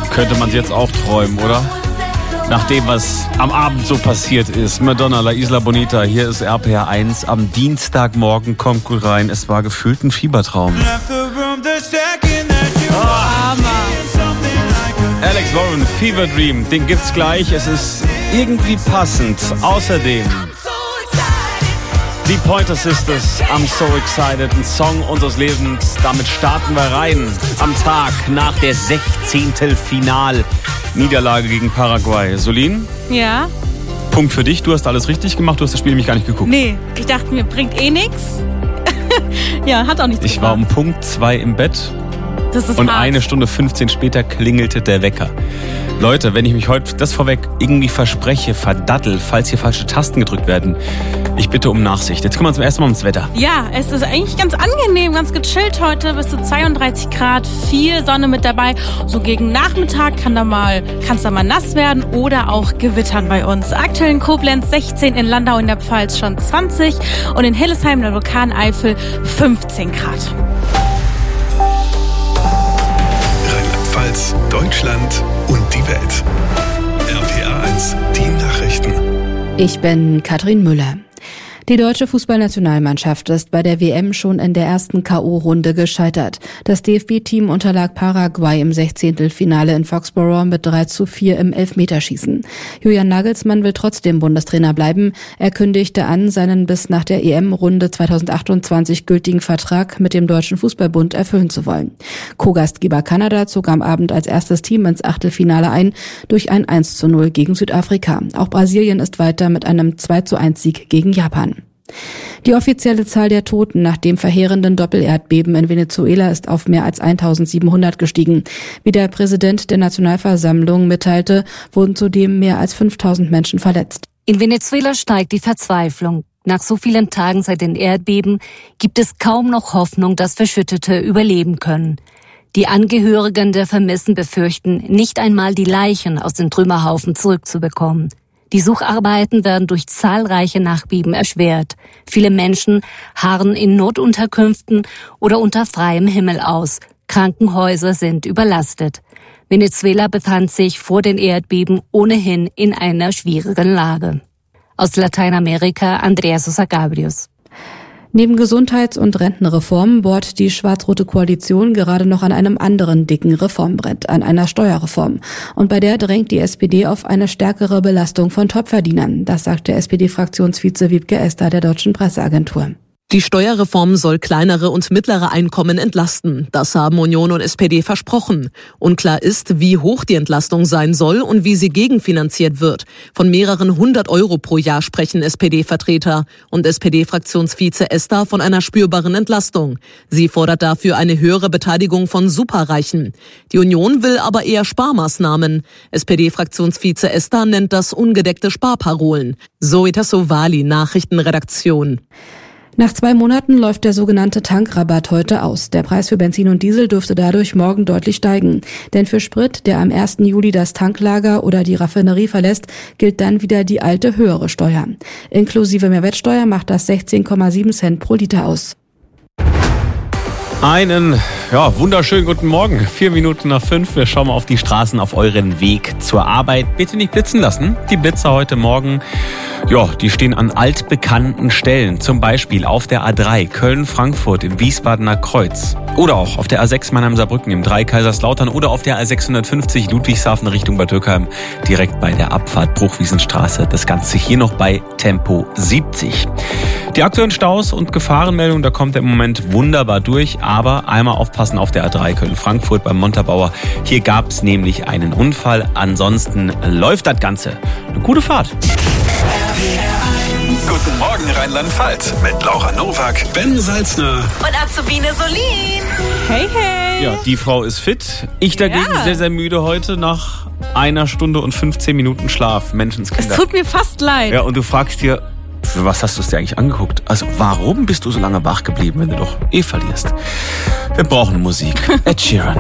könnte man jetzt auch träumen, oder? Nach dem, was am Abend so passiert ist. Madonna, La Isla Bonita, hier ist RPR 1. Am Dienstagmorgen kommt gut rein. Es war gefühlt ein Fiebertraum. Alex Warren, Fever Dream, den gibt's gleich. Es ist irgendwie passend. Außerdem die Pointer Sisters, I'm So Excited, ein Song unseres Lebens. Damit starten wir rein am Tag nach der 16. Final-Niederlage gegen Paraguay. Solin? Ja? Punkt für dich, du hast alles richtig gemacht, du hast das Spiel nämlich gar nicht geguckt. Nee, ich dachte mir, bringt eh nichts. Ja, hat auch nichts Ich war um Punkt 2 im Bett. Das ist und hart. 1 Stunde 15 später klingelte der Wecker. Leute, wenn ich mich heute das vorweg irgendwie verspreche, verdattel, falls hier falsche Tasten gedrückt werden, ich bitte um Nachsicht. Jetzt kümmern wir uns erst mal ums Wetter. Ja, es ist eigentlich ganz angenehm, ganz gechillt heute. Bis zu 32 Grad, viel Sonne mit dabei. So gegen Nachmittag kann da mal nass werden oder auch gewittern bei uns. Aktuell in Koblenz 16, in Landau in der Pfalz schon 20 und in Hillesheim in der Vulkaneifel 15 Grad. Rheinland-Pfalz, Deutschland und die Welt. RPR 1, die Nachrichten. Ich bin Katrin Müller. Die deutsche Fußballnationalmannschaft ist bei der WM schon in der ersten K.O.-Runde gescheitert. Das DFB-Team unterlag Paraguay im 16. Finale in Foxborough mit 3:4 im Elfmeterschießen. Julian Nagelsmann will trotzdem Bundestrainer bleiben. Er kündigte an, seinen bis nach der EM-Runde 2028 gültigen Vertrag mit dem Deutschen Fußballbund erfüllen zu wollen. Co-Gastgeber Kanada zog am Abend als erstes Team ins Achtelfinale ein durch ein 1:0 gegen Südafrika. Auch Brasilien ist weiter mit einem 2:1-Sieg gegen Japan. Die offizielle Zahl der Toten nach dem verheerenden Doppelerdbeben in Venezuela ist auf mehr als 1700 gestiegen. Wie der Präsident der Nationalversammlung mitteilte, wurden zudem mehr als 5000 Menschen verletzt. In Venezuela steigt die Verzweiflung. Nach so vielen Tagen seit den Erdbeben gibt es kaum noch Hoffnung, dass Verschüttete überleben können. Die Angehörigen der Vermissten befürchten, nicht einmal die Leichen aus den Trümmerhaufen zurückzubekommen. Die Sucharbeiten werden durch zahlreiche Nachbeben erschwert. Viele Menschen harren in Notunterkünften oder unter freiem Himmel aus. Krankenhäuser sind überlastet. Venezuela befand sich vor den Erdbeben ohnehin in einer schwierigen Lage. Aus Lateinamerika, Andrea Sosa Gabrius. Neben Gesundheits- und Rentenreformen bohrt die schwarz-rote Koalition gerade noch an einem anderen dicken Reformbrett, an einer Steuerreform. Und bei der drängt die SPD auf eine stärkere Belastung von Topverdienern. Das sagt der SPD-Fraktionsvize Wiebke Esther der Deutschen Presseagentur. Die Steuerreform soll kleinere und mittlere Einkommen entlasten. Das haben Union und SPD versprochen. Unklar ist, wie hoch die Entlastung sein soll und wie sie gegenfinanziert wird. Von mehreren 100 € pro Jahr sprechen SPD-Vertreter und SPD-Fraktionsvize Esther von einer spürbaren Entlastung. Sie fordert dafür eine höhere Beteiligung von Superreichen. Die Union will aber eher Sparmaßnahmen. SPD-Fraktionsvize Esther nennt das ungedeckte Sparparolen. Zoe Tassovali, Nachrichtenredaktion. Nach 2 Monaten läuft der sogenannte Tankrabatt heute aus. Der Preis für Benzin und Diesel dürfte dadurch morgen deutlich steigen. Denn für Sprit, der am 1. Juli das Tanklager oder die Raffinerie verlässt, gilt dann wieder die alte höhere Steuer. Inklusive Mehrwertsteuer macht das 16,7 Cent pro Liter aus. Einen wunderschönen guten Morgen. 4 Minuten nach 5. Wir schauen mal auf die Straßen auf euren Weg zur Arbeit. Bitte nicht blitzen lassen. Die Blitzer heute Morgen, die stehen an altbekannten Stellen. Zum Beispiel auf der A3 Köln-Frankfurt im Wiesbadener Kreuz. Oder auch auf der A6 Mannheim-Saarbrücken im 3 Kaiserslautern. Oder auf der A650 Ludwigshafen Richtung Bad Dürkheim. Direkt bei der Abfahrt Bruchwiesenstraße. Das Ganze hier noch bei Tempo 70. Die aktuellen Staus und Gefahrenmeldungen, da kommt er im Moment wunderbar durch. Aber einmal aufpassen auf der A3 Köln-Frankfurt beim Montabaur. Hier gab es nämlich einen Unfall. Ansonsten läuft das Ganze. Eine gute Fahrt. Guten Morgen Rheinland-Pfalz mit Laura Nowak, Ben Salzner und Azubine Solin. Hey, hey. Ja, die Frau ist fit. Ich dagegen sehr, sehr müde heute nach 1 Stunde und 15 Minuten Schlaf. Menschenskinder. Es tut mir fast leid. Ja, und du fragst dir, für was hast du es dir eigentlich angeguckt? Also warum bist du so lange wach geblieben, wenn du doch verlierst? Wir brauchen Musik. Ed Sheeran.